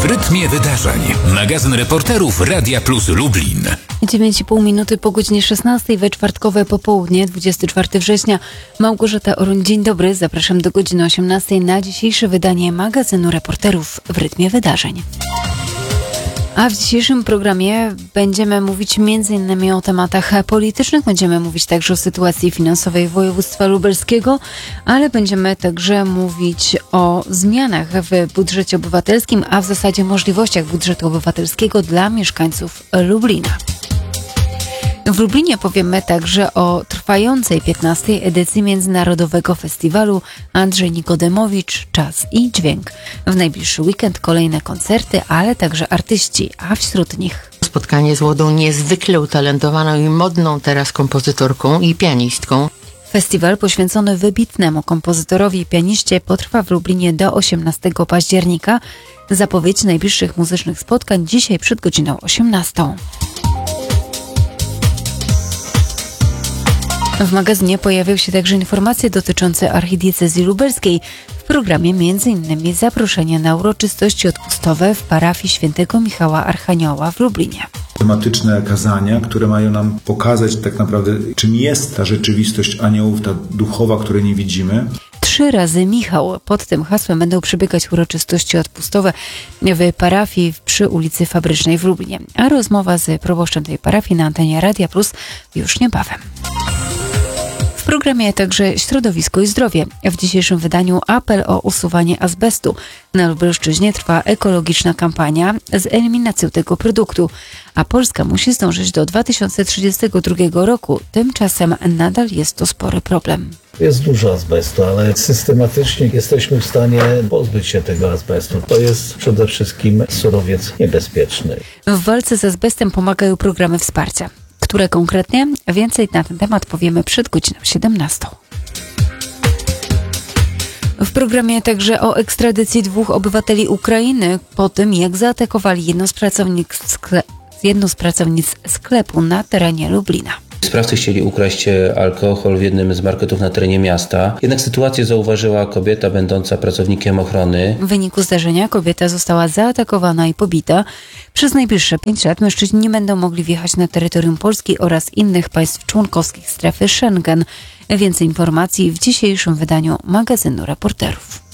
rytmie wydarzeń. Magazyn reporterów Radia Plus Lublin. 9,5 minuty po godzinie 16 we czwartkowe popołudnie, 24 września. Małgorzata Oruń, dzień dobry. Zapraszam do godziny 18 na dzisiejsze wydanie magazynu reporterów w rytmie wydarzeń. A w dzisiejszym programie będziemy mówić m.in. o tematach politycznych, będziemy mówić także o sytuacji finansowej województwa lubelskiego, ale będziemy także mówić o zmianach w budżecie obywatelskim, a w zasadzie możliwościach budżetu obywatelskiego dla mieszkańców Lublina. W Lublinie powiemy także o trwającej 15. edycji Międzynarodowego Festiwalu Andrzej Nikodemowicz – Czas i Dźwięk. W najbliższy weekend kolejne koncerty, ale także artyści, a wśród nich spotkanie z młodą, niezwykle utalentowaną i modną teraz kompozytorką i pianistką. Festiwal poświęcony wybitnemu kompozytorowi i pianiście potrwa w Lublinie do 18 października. Zapowiedź najbliższych muzycznych spotkań dzisiaj przed godziną 18. W magazynie pojawią się także informacje dotyczące archidiecezji lubelskiej. W programie m.in. zaproszenie na uroczystości odpustowe w parafii świętego Michała Archanioła w Lublinie. Tematyczne kazania, które mają nam pokazać tak naprawdę, czym jest ta rzeczywistość aniołów, ta duchowa, której nie widzimy. 3 razy Michał. Pod tym hasłem będą przebiegać uroczystości odpustowe w parafii przy ulicy Fabrycznej w Lublinie. A rozmowa z proboszczem tej parafii na antenie Radia Plus już niebawem. W programie także środowisko i zdrowie. W dzisiejszym wydaniu apel o usuwanie azbestu. Na Lubelszczyźnie trwa ekologiczna kampania z eliminacją tego produktu, a Polska musi zdążyć do 2032 roku. Tymczasem nadal jest to spory problem. Jest dużo azbestu, ale systematycznie jesteśmy w stanie pozbyć się tego azbestu. To jest przede wszystkim surowiec niebezpieczny. W walce z azbestem pomagają programy wsparcia. Które konkretnie? Więcej na ten temat powiemy przed godziną 17. W programie także o ekstradycji 2 obywateli Ukrainy po tym, jak zaatakowali jedną z pracownic sklepu na terenie Lublina. Sprawcy chcieli ukraść alkohol w jednym z marketów na terenie miasta. Jednak sytuację zauważyła kobieta będąca pracownikiem ochrony. W wyniku zdarzenia kobieta została zaatakowana i pobita. Przez najbliższe 5 lat mężczyźni nie będą mogli wjechać na terytorium Polski oraz innych państw członkowskich strefy Schengen. Więcej informacji w dzisiejszym wydaniu magazynu reporterów.